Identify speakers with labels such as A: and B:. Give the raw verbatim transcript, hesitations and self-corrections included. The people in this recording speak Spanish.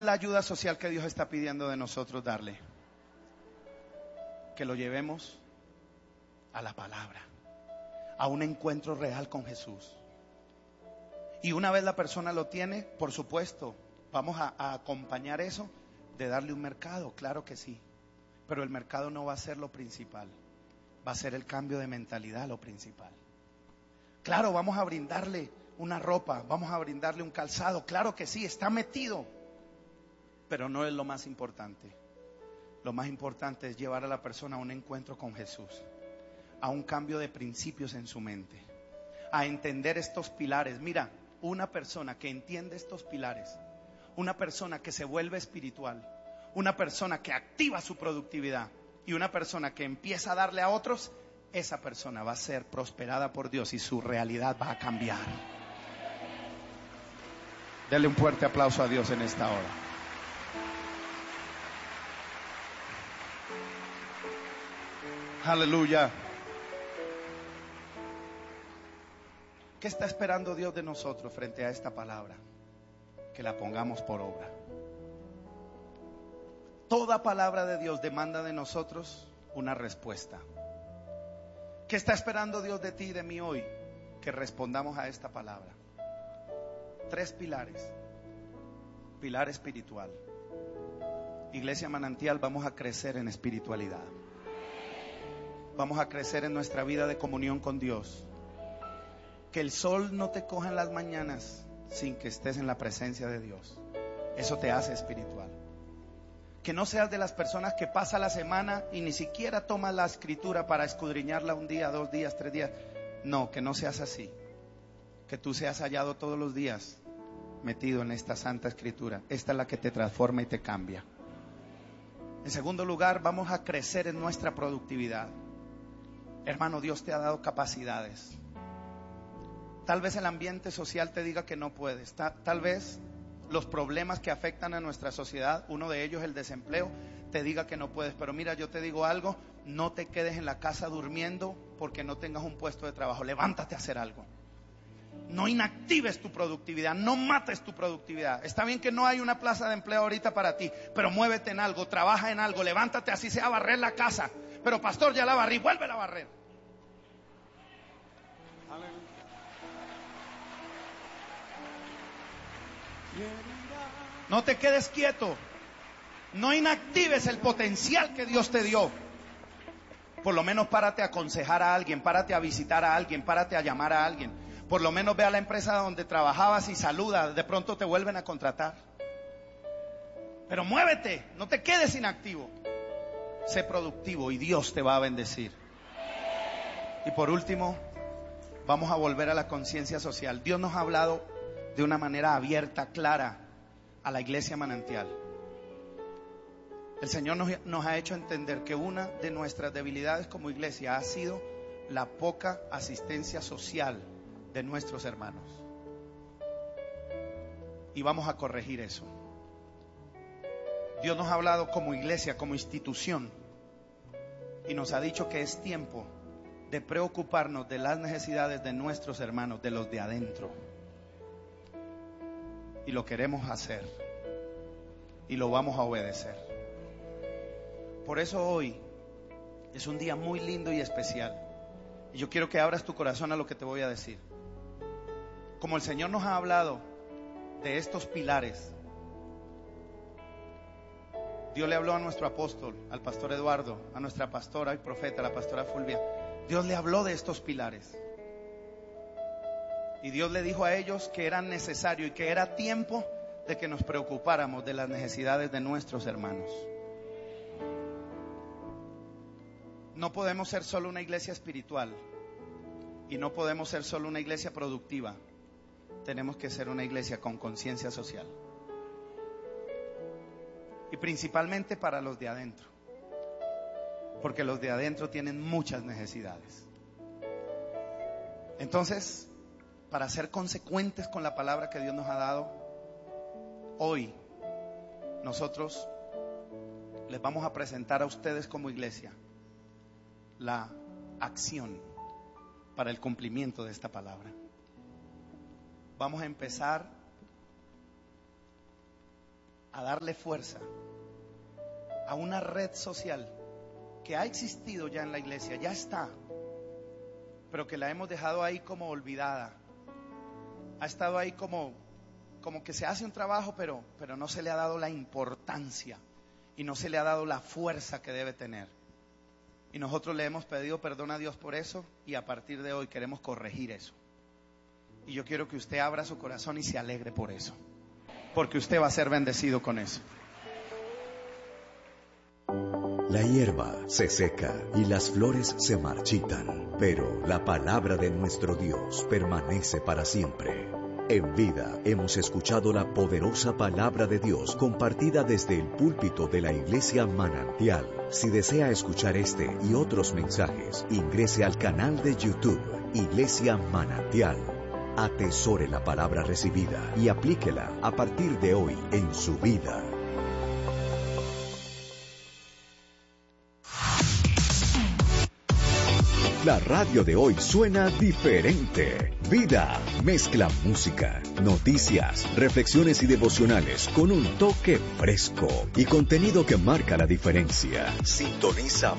A: la ayuda social que Dios está pidiendo de nosotros darle? Que lo llevemos a la palabra, a un encuentro real con Jesús. Y una vez la persona lo tiene, por supuesto, vamos a, a acompañar eso de darle un mercado, claro que sí. Pero el mercado no va a ser lo principal, va a ser el cambio de mentalidad lo principal. Claro, vamos a brindarle una ropa, vamos a brindarle un calzado, claro que sí, está metido. Pero no es lo más importante. Lo más importante es llevar a la persona a un encuentro con Jesús, a un cambio de principios en su mente, a entender estos pilares. Mira, una persona que entiende estos pilares, una persona que se vuelve espiritual, una persona que activa su productividad y una persona que empieza a darle a otros, esa persona va a ser prosperada por Dios y su realidad va a cambiar. Dele un fuerte aplauso a Dios en esta hora. Aleluya. ¿Qué está esperando Dios de nosotros frente a esta palabra? Que la pongamos por obra. Toda palabra de Dios demanda de nosotros una respuesta. ¿Qué está esperando Dios de ti y de mí hoy? Que respondamos a esta palabra. Tres pilares. Pilar espiritual. Iglesia Manantial, vamos a crecer en espiritualidad. Vamos a crecer en nuestra vida de comunión con Dios. Que el sol no te coja en las mañanas sin que estés en la presencia de Dios. Eso te hace espiritual. Que no seas de las personas que pasa la semana y ni siquiera tomas la escritura para escudriñarla un día, dos días, tres días. No, que no seas así. Que tú seas hallado todos los días metido en esta santa escritura. Esta es la que te transforma y te cambia. En segundo lugar, vamos a crecer en nuestra productividad. Hermano, Dios te ha dado capacidades. Tal vez el ambiente social te diga que no puedes. Tal, tal vez los problemas que afectan a nuestra sociedad, uno de ellos el desempleo, te diga que no puedes. Pero mira, yo te digo algo, no te quedes en la casa durmiendo porque no tengas un puesto de trabajo. Levántate a hacer algo. No inactives tu productividad, no mates tu productividad. Está bien que no hay una plaza de empleo ahorita para ti, pero muévete en algo, trabaja en algo, levántate, así sea a barrer la casa. Pero pastor, ya la barrí, vuelve a barrer. No te quedes quieto. No inactives el potencial que Dios te dio. Por lo menos párate a aconsejar a alguien, párate a visitar a alguien, párate a llamar a alguien. Por lo menos ve a la empresa donde trabajabas y saluda. De pronto te vuelven a contratar. Pero muévete, no te quedes inactivo. Sé productivo y Dios te va a bendecir. Y por último, vamos a volver a la conciencia social. Dios nos ha hablado de una manera abierta, clara, a la iglesia Manantial. El Señor nos, nos ha hecho entender que una de nuestras debilidades como iglesia ha sido la poca asistencia social de nuestros hermanos. Y vamos a corregir eso. Dios nos ha hablado como iglesia, como institución, y nos ha dicho que es tiempo de preocuparnos de las necesidades de nuestros hermanos, de los de adentro. Y lo queremos hacer. Y lo vamos a obedecer. Por eso hoy es un día muy lindo y especial. Y yo quiero que abras tu corazón a lo que te voy a decir. Como el Señor nos ha hablado de estos pilares, Dios le habló a nuestro apóstol, al pastor Eduardo, a nuestra pastora y profeta, la pastora Fulvia. Dios le habló de estos pilares. Y Dios le dijo a ellos que era necesario y que era tiempo de que nos preocupáramos de las necesidades de nuestros hermanos. No podemos ser solo una iglesia espiritual y no podemos ser solo una iglesia productiva. Tenemos que ser una iglesia con conciencia social. Y principalmente para los de adentro. Porque los de adentro tienen muchas necesidades. Entonces, para ser consecuentes con la palabra que Dios nos ha dado, hoy nosotros les vamos a presentar a ustedes como iglesia la acción para el cumplimiento de esta palabra. Vamos a empezar a darle fuerza a una red social que ha existido ya en la iglesia, ya está, pero que la hemos dejado ahí como olvidada. Ha estado ahí como, como que se hace un trabajo, pero, pero no se le ha dado la importancia y no se le ha dado la fuerza que debe tener. Y nosotros le hemos pedido perdón a Dios por eso, y a partir de hoy queremos corregir eso. Y yo quiero que usted abra su corazón y se alegre por eso, porque usted va a ser bendecido con eso.
B: La hierba se seca y las flores se marchitan, pero la palabra de nuestro Dios permanece para siempre. En Vida hemos escuchado la poderosa palabra de Dios compartida desde el púlpito de la Iglesia Manantial. Si desea escuchar este y otros mensajes, ingrese al canal de YouTube Iglesia Manantial. Atesore la palabra recibida y aplíquela a partir de hoy en su vida. La radio de hoy suena diferente. Vida mezcla música, noticias, reflexiones y devocionales con un toque fresco y contenido que marca la diferencia. Sintoniza